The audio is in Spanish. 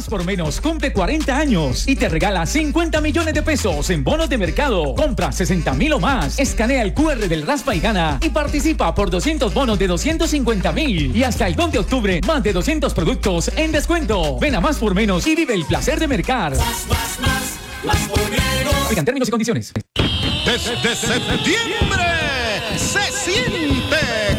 Más por Menos cumple 40 años y te regala 50 millones de pesos en bonos de mercado. Compra 60,000 o más. Escanea el QR del Raspa y Gana y participa por 200 bonos de 250,000. Y hasta el 2 de octubre, más de 200 productos en descuento. Ven a Más por Menos y vive el placer de mercar. Más por menos. Aplican términos y condiciones. Desde septiembre se siente